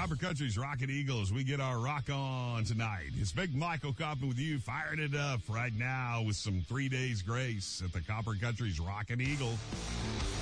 Copper Country's Rockin' Eagle as we get our rock on tonight. It's Big Michael Kaufman with you, firing it up right now with some 3 Days Grace at the Copper Country's Rockin' Eagle.